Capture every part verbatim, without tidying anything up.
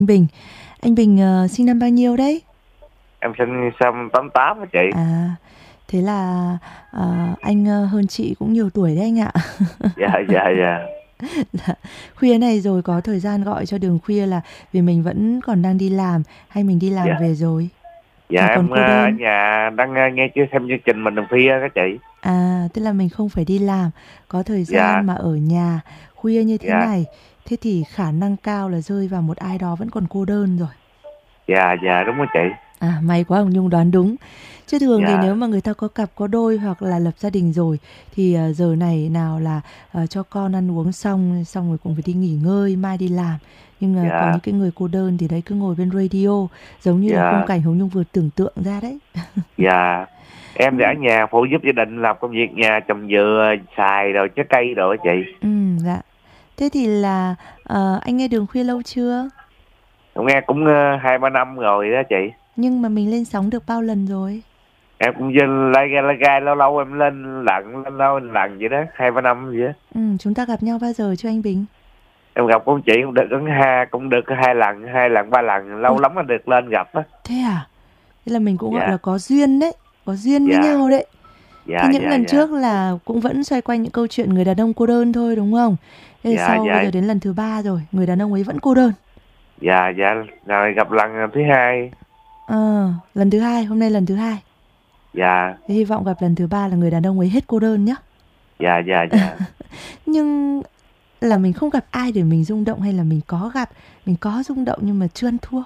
Bình. Anh Bình ờ, sinh năm bao nhiêu đấy? Em sinh năm tám tám á chị. À, thế là ờ, anh ờ, hơn chị cũng nhiều tuổi đấy anh ạ. Dạ dạ dạ. Dạ. Khuya này rồi có thời gian gọi cho đường khuya là vì mình vẫn còn đang đi làm hay mình đi làm Dạ về rồi dạ mà còn em cô ờ, ở đơn? nhà đang ờ, nghe chưa xem chương trình mình đồng khuya đó chị. À, tức là mình không phải đi làm, có thời gian Dạ mà ở nhà khuya như thế dạ này. Thế thì khả năng cao là rơi vào một ai đó vẫn còn cô đơn rồi. dạ dạ đúng rồi chị. À, may quá Hồng Nhung đoán đúng. Chứ thường thì nếu Dạ mà người ta có cặp có đôi hoặc là lập gia đình rồi thì ờ, giờ này nào là ờ, cho con ăn uống xong xong rồi cũng phải đi nghỉ ngơi, mai đi làm. Nhưng mà có những dạ cái người cô đơn thì đấy cứ ngồi bên radio giống như là khung dạ cảnh Hồng Nhung vừa tưởng tượng ra đấy. dạ em thì ở nhà phụ giúp gia đình làm công việc nhà, trồng dừa, xài rồi trái cây rồi á chị. Ừ, dạ. Thế thì là ờ, anh nghe đường khuya lâu chưa? Em nghe cũng ờ, hai ba năm rồi đó chị. Nhưng mà mình lên sóng được bao lần rồi? Em cũng dân lai gai lai gai, lâu lâu em lên lặn lên lâu lần vậy đó, hai ba năm vậy đó. Ừ, chúng ta gặp nhau bao giờ chưa anh Bình? Em gặp con chị cũng được đến hai cũng được hai lần hai lần ba lần, Ôi, lâu lắm mới được lên gặp á. thế à? Thế là mình cũng gọi là Dạ có duyên đấy, có duyên với dạ nhau đấy. Thế dạ những dạ lần dạ trước là cũng vẫn xoay quanh những câu chuyện người đàn ông cô đơn thôi đúng không? Thế thì dạ sau bây dạ giờ đến lần thứ ba rồi, người đàn ông ấy vẫn cô đơn. dạ dạ rồi gặp lần thứ hai. Ờ, lần thứ hai, hôm nay lần thứ hai. Dạ Thế hy vọng gặp lần thứ ba là người đàn ông ấy hết cô đơn nhá. dạ dạ dạ Nhưng là mình không gặp ai để mình rung động hay là mình có gặp, mình có rung động nhưng mà chưa ăn thua.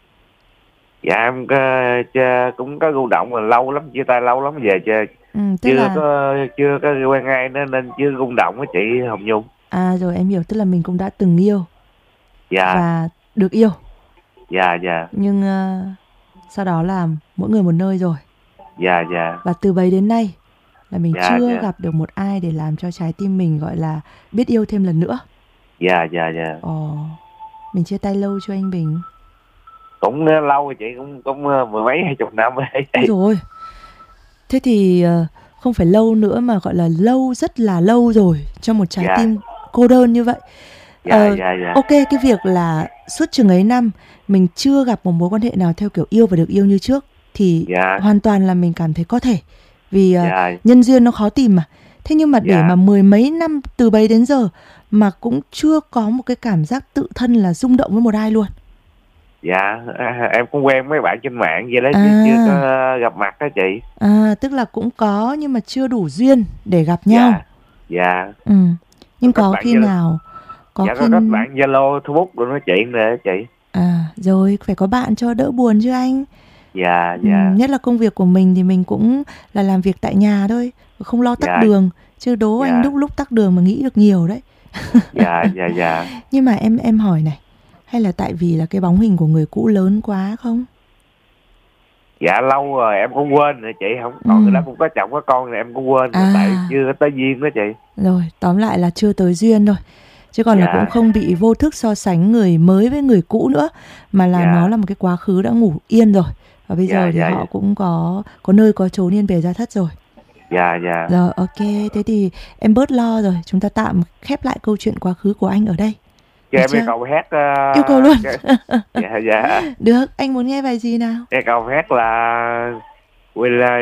dạ em có, chơ- cũng có gu động mà lâu lắm, chia tay lâu lắm về chưa Ừ, tức chưa là có chưa có quen ai nên nên chưa rung động với chị Hồng Nhung. à rồi em hiểu, tức là mình cũng đã từng yêu Dạ và được yêu dạ dạ nhưng ờ, sau đó là mỗi người một nơi rồi. dạ dạ Và từ bấy đến nay là mình dạ chưa dạ gặp được một ai để làm cho trái tim mình gọi là biết yêu thêm lần nữa. dạ dạ dạ Ồ, mình chia tay lâu chưa anh Bình? cũng ờ, lâu rồi chị, cũng cũng ờ, mười mấy hai chục năm rồi Ôi chị. dồi ôi, thế thì ờ, không phải lâu nữa mà gọi là lâu, rất là lâu rồi cho một trái Dạ tim cô đơn như vậy. dạ Ờ, dạ dạ ok, cái việc là suốt chừng ấy năm mình chưa gặp một mối quan hệ nào theo kiểu yêu và được yêu như trước thì dạ hoàn toàn là mình cảm thấy có thể. Vì ờ, dạ nhân duyên nó khó tìm mà. Thế nhưng mà để mà dạ mười mấy năm từ bấy đến giờ mà cũng chưa có một cái cảm giác tự thân là rung động với một ai luôn. dạ à, em cũng quen mấy bạn trên mạng vậy đó chứ chưa có À, gặp mặt đó chị. à, tức là cũng có nhưng mà chưa đủ duyên để gặp nhau. Dạ dạ Ừ. có Nhưng kết có bạn khi Zalo. nào có Dạ khi có kết bạn Zalo, Facebook rồi nói chuyện rồi đó chị. à rồi phải có bạn cho đỡ buồn chứ anh. Dạ Ừ, dạ nhất là công việc của mình thì mình cũng là làm việc tại nhà thôi, không lo tắc dạ đường. Chứ đố anh dạ lúc lúc tắc đường mà nghĩ được nhiều đấy. dạ dạ dạ Nhưng mà em em hỏi này, hay là tại vì là cái bóng hình của người cũ lớn quá không? dạ lâu rồi em cũng quên rồi chị, không Ừ. còn người đó cũng có chồng có con rồi em cũng quên rồi, tại À, chưa có tới duyên đó chị. rồi, tóm lại là chưa tới duyên thôi. Chứ còn là cũng Dạ không bị vô thức so sánh người mới với người cũ nữa, mà là nó dạ là một cái quá khứ đã ngủ yên rồi. Và bây dạ giờ thì dạ họ cũng có có nơi có chốn yên bề gia thất rồi. dạ dạ Rồi, ok, thế thì em bớt lo rồi, chúng ta tạm khép lại câu chuyện quá khứ của anh ở đây. cho Được em yêu chưa? cầu hát Yêu cầu luôn. uh, cái... dạ dạ Được, anh muốn nghe bài gì nào? yêu cầu hát là quỳ là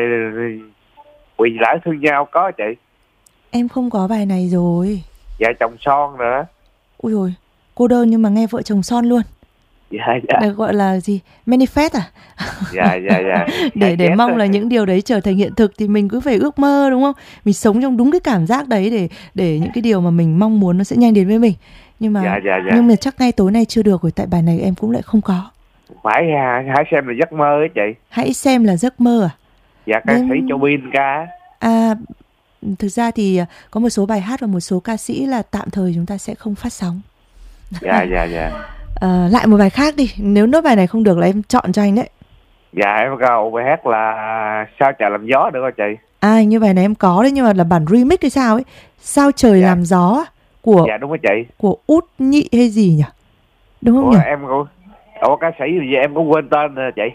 quỳ lãi thương nhau có chị. Em không có bài này rồi. Dạ chồng son nữa. Ui dồi, cô đơn nhưng mà nghe vợ chồng son luôn. Dạ dạ Được gọi là gì? Manifest à? dạ dạ dạ dạ để để chết mong đó. là những điều đấy trở thành hiện thực thì mình cứ phải ước mơ đúng không? Mình sống trong đúng cái cảm giác đấy để để những cái điều mà mình mong muốn nó sẽ nhanh đến với mình. Nhưng mà Dạ dạ dạ nhưng mà chắc ngay tối nay chưa được rồi tại bài này em cũng lại không có. phải à, hãy xem là giấc mơ ấy chị. Hãy xem là giấc mơ à? Dạ ca sĩ Đêm Châu Bin ca. à thực ra thì à, có một số bài hát và một số ca sĩ là tạm thời chúng ta sẽ không phát sóng. Dạ dạ dạ Ờ, lại một bài khác đi, nếu nốt bài này không được là em chọn cho anh đấy. dạ em có bài hát là sao trời làm gió được không chị? À như bài này em có đấy nhưng mà là bản remix hay sao ấy. Sao trời Dạ làm gió à? của dạ đúng rồi chị. của Út Nhị hay gì nhỉ? Đúng không Ủa nhỉ? em cũng ủa ca sĩ gì vậy em cũng quên tên rồi chị.